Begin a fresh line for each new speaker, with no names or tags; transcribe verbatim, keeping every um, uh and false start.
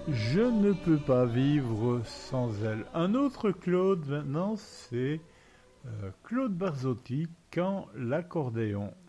Je ne peux pas vivre sans elle. Un autre Claude maintenant, c'est euh, Claude Barzotti, Quand l'accordéon.